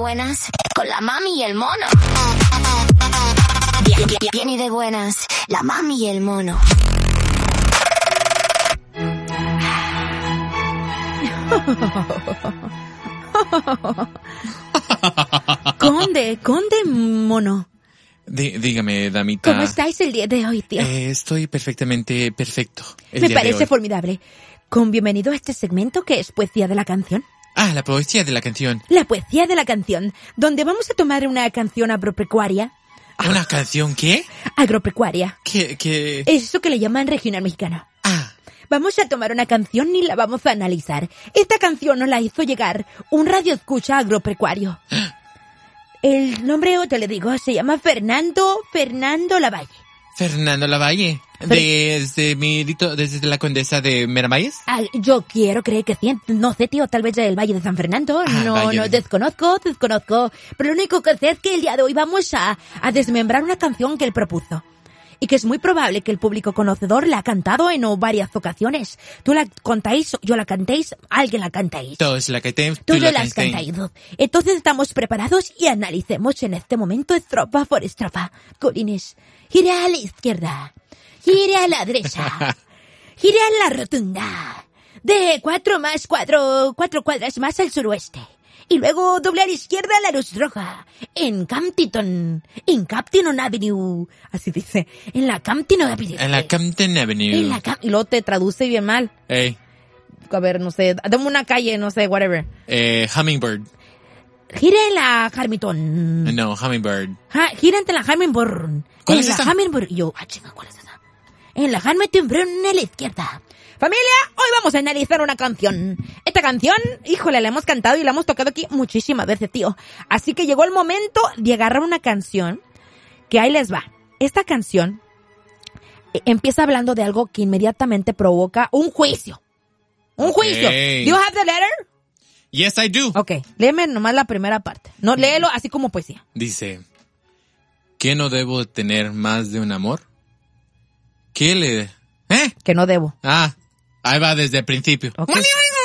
buenas con la mami y el mono. Bien y de buenas, la mami y el mono. Conde mono. Dígame, damita. ¿Cómo estáis el día de hoy, tío? Estoy perfectamente perfecto. Me parece formidable. Bienvenido a este segmento que es Poesía de la Canción. Ah, la poesía de la canción. La poesía de la canción, donde vamos a tomar una canción agropecuaria. ¿Una canción qué? Agropecuaria. ¿Qué? Eso que le llaman regional mexicano. Ah. Vamos a tomar una canción y la vamos a analizar. Esta canción nos la hizo llegar un radioescucha agropecuario. El nombre, te le digo, se llama Fernando Lavalle. Fernando Lavalle. Desde la condesa de Miravalles. Yo quiero creer que sí. No sé, tío, tal vez del Valle de San Fernando. Desconozco. Pero lo único que sé es que el día de hoy vamos a desmembrar una canción que él propuso. Y que es muy probable que el público conocedor la ha cantado en varias ocasiones. Tú la contáis, yo la cantéis, alguien la cantáis. Todos la cantéis, tú la cantáis. Entonces estamos preparados y analicemos en este momento estrofa por estrofa. Colines, gire a la izquierda, gire a la derecha, gire a la rotunda. De 4 cuadras más al suroeste. Y luego doble a la izquierda la luz roja. En Campton Avenue. Así dice. En la Campton Avenue. En la Campton Avenue. Y luego te traduce bien mal. Ey. A ver, no sé. Dame una calle, no sé, whatever. Hummingbird. Gira en la Hamilton. No, Hummingbird. Gira entre la Hamilton. ¿Cuál es esa? En la Hamilton. Yo, chinga, ¿cuál es esa? En la Hamilton a la izquierda. Familia, hoy vamos a analizar una canción. Esta canción, híjole, la hemos cantado y la hemos tocado aquí muchísimas veces, tío. Así que llegó el momento de agarrar una canción que ahí les va. Esta canción empieza hablando de algo que inmediatamente provoca un juicio. Un juicio. ¿Do you have the letter? Yes, I do. Ok, léeme nomás la primera parte. No, léelo así como poesía. Dice, ¿qué no debo tener más de un amor? ¿Qué le... Que no debo. Ah, ahí va desde el principio. Okay.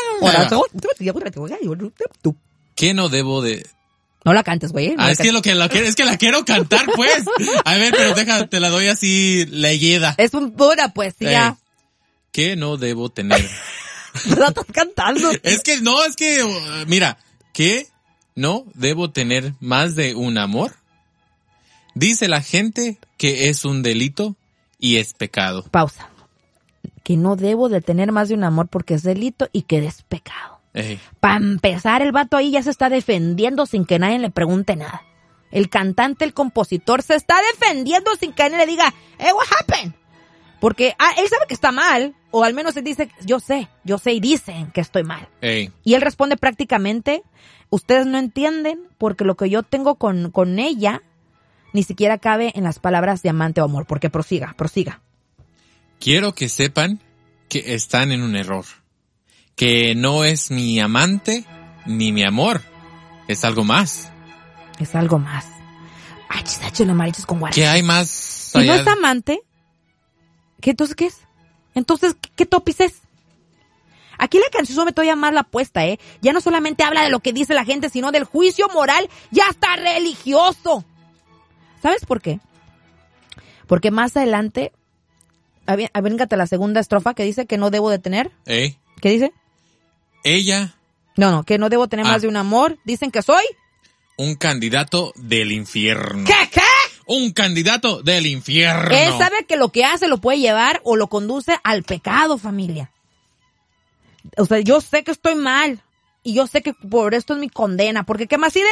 ¿Qué no debo de...? No la cantes, güey. Es que la quiero cantar, pues. A ver, pero te la doy así leída. Es pura poesía. ¿Qué no debo tener? La estás cantando. Mira, ¿qué no debo tener más de un amor? Dice la gente que es un delito y es pecado. Pausa. Que no debo de tener más de un amor porque es delito y que es pecado. Para empezar, el vato ahí ya se está defendiendo sin que nadie le pregunte nada. El cantante, el compositor, se está defendiendo sin que nadie le diga, what happened? Porque él sabe que está mal, o al menos él dice, yo sé, y dicen que estoy mal. Y él responde prácticamente, ustedes no entienden porque lo que yo tengo con ella ni siquiera cabe en las palabras de amante o amor, porque prosiga. Quiero que sepan que están en un error. Que no es mi amante ni mi amor. Es algo más. Es algo más. Marichis con guaraches. ¿Qué hay más? Si no es amante, entonces qué es? Entonces, ¿qué topis es? Aquí la canción sobre todo ya más la apuesta, Ya no solamente habla de lo que dice la gente, sino del juicio moral y hasta religioso. ¿Sabes por qué? Porque más adelante... Véngate la segunda estrofa que dice que no debo de tener. ¿Qué dice? Ella. No, que no debo tener más de un amor. Dicen que soy... un candidato del infierno. ¿Qué? Un candidato del infierno. Él sabe que lo que hace lo puede llevar o lo conduce al pecado, familia. O sea, yo sé que estoy mal. Y yo sé que por esto es mi condena. Porque ¿qué más decide?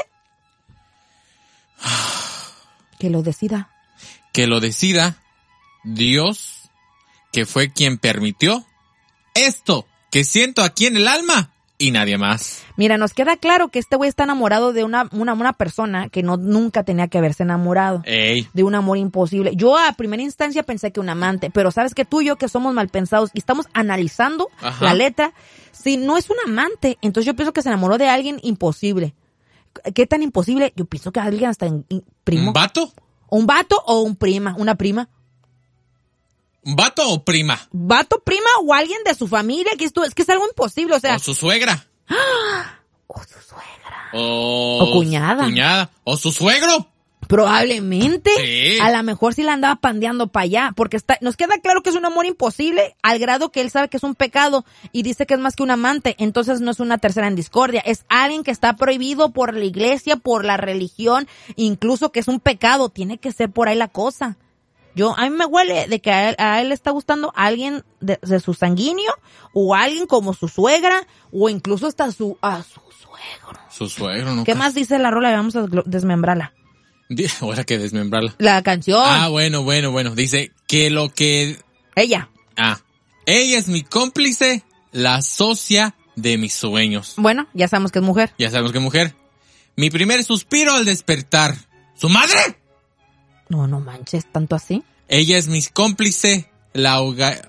Que lo decida. Que lo decida Dios, que fue quien permitió esto que siento aquí en el alma y nadie más. Mira, nos queda claro que este güey está enamorado de una persona que nunca tenía que haberse enamorado. De un amor imposible. Yo a primera instancia pensé que un amante, pero sabes que tú y yo que somos mal pensados y estamos analizando la letra, si no es un amante, entonces yo pienso que se enamoró de alguien imposible. ¿Qué tan imposible? Yo pienso que alguien hasta primo. ¿Un vato? ¿Un vato o una prima? ¿Un vato o prima? ¿Vato, prima o alguien de su familia? Es que es algo imposible, o sea. O su suegra. O su suegra. O cuñada. Cuñada. O su suegro. Probablemente. Sí. A lo mejor sí la andaba pandeando para allá. Porque nos queda claro que es un amor imposible al grado que él sabe que es un pecado y dice que es más que un amante. Entonces no es una tercera en discordia. Es alguien que está prohibido por la iglesia, por la religión, incluso que es un pecado. Tiene que ser por ahí la cosa. A mí me huele de que a él le está gustando alguien de su sanguíneo o alguien como su suegra o incluso hasta a su suegro. Su suegro, ¿no? ¿Qué más dice la rola? Vamos a desmembrarla. Ahora que desmembrarla. La canción. Bueno. Dice que lo que... Ella es mi cómplice, la socia de mis sueños. Bueno, ya sabemos que es mujer. Mi primer suspiro al despertar. ¿Su madre? No manches, ¿tanto así? Ella es mi cómplice, la hoguera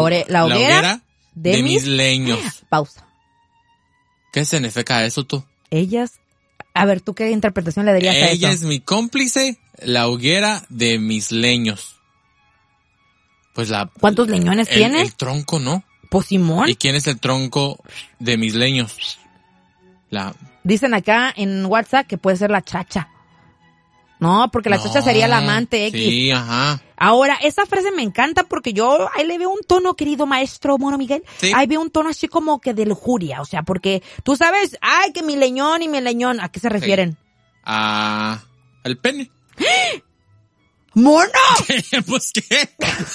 de mis leños. Pausa. ¿Qué significa eso tú? A ver, ¿tú qué interpretación le darías a eso? Ella es mi cómplice, la hoguera de mis leños. Pues ¿cuántos leñones tiene? El tronco, ¿no? Pues Simón. ¿Y quién es el tronco de mis leños? Dicen acá en WhatsApp que puede ser la chacha. No, porque la chacha sería la amante X. Sí, ajá. Ahora, esa frase me encanta porque yo ahí le veo un tono, querido maestro Mono Miguel. Sí. Ahí veo un tono así como que de lujuria. O sea, porque tú sabes, que mi leñón y mi leñón, ¿a qué se refieren? Al pene. ¡Mono! ¿Pues qué?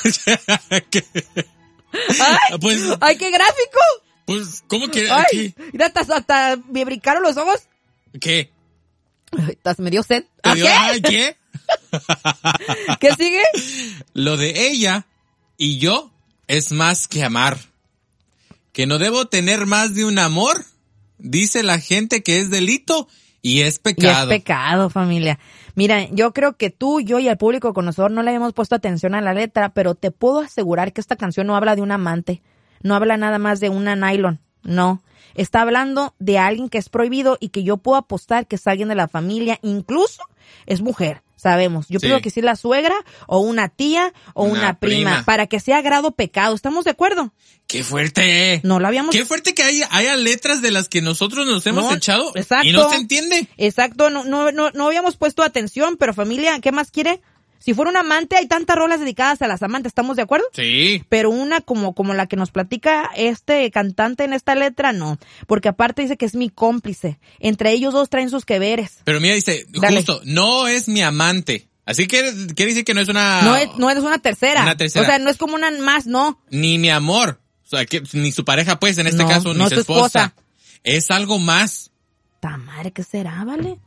¡Ay, qué gráfico! Pues, ¿cómo que? Ay, mira, hasta me brincaron los ojos. ¿Qué? Me dio sed. ¿Qué? ¿Qué sigue? Lo de ella y yo es más que amar. Que no debo tener más de un amor. Dice la gente que es delito y es pecado. Y es pecado, familia. Mira, yo creo que tú, yo y el público conocedor no le habíamos puesto atención a la letra, pero te puedo asegurar que esta canción no habla de un amante. No habla nada más de una nylon. No. Está hablando de alguien que es prohibido y que yo puedo apostar que es alguien de la familia, incluso es mujer, sabemos. Yo pienso que sí la suegra o una tía o una prima, para que sea grado pecado. ¿Estamos de acuerdo? ¡Qué fuerte! No lo habíamos... ¡Qué fuerte que haya letras de las que nosotros nos hemos echado! Exacto, y no se entiende. Exacto, no habíamos puesto atención, pero familia, ¿qué más quiere? Si fuera un amante, hay tantas rolas dedicadas a las amantes, ¿estamos de acuerdo? Sí. Pero una como la que nos platica este cantante en esta letra, no. Porque aparte dice que es mi cómplice. Entre ellos dos traen sus que veres. Pero mira, dice, justo, no es mi amante. Así que quiere decir que no es una... No es una tercera. Una tercera. O sea, no es como una más, no. Ni mi amor. O sea, que ni su pareja, pues, en este caso, ni su esposa. Es algo más. ¡Ta madre! ¿Qué será, vale?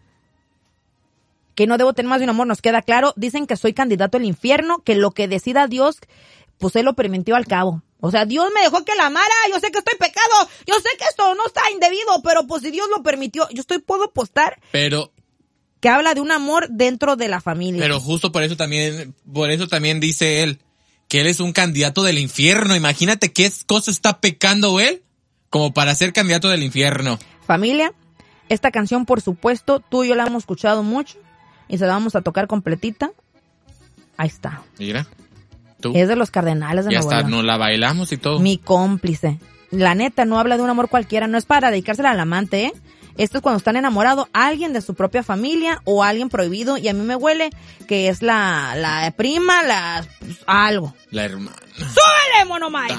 Que no debo tener más de un amor, nos queda claro. Dicen que soy candidato al infierno, que lo que decida Dios, pues Él lo permitió al cabo. O sea, Dios me dejó que la amara, yo sé que estoy pecado, yo sé que esto no está indebido, pero pues si Dios lo permitió, puedo apostar. Pero... que habla de un amor dentro de la familia. Pero justo por eso también dice él, que él es un candidato del infierno. Imagínate qué cosa está pecando él, como para ser candidato del infierno. Familia, esta canción, por supuesto, tú y yo la hemos escuchado mucho. Y se la vamos a tocar completita. Ahí está. Mira, tú. Es de los Cardenales de ya Nuevo León. Ya está, nos la bailamos y todo. Mi cómplice. La neta, no habla de un amor cualquiera. No es para dedicársela al amante, ¿eh? Esto es cuando están enamorados alguien de su propia familia o alguien prohibido. Y a mí me huele que es la prima, algo. La hermana. ¡Súbele, Mono Mike!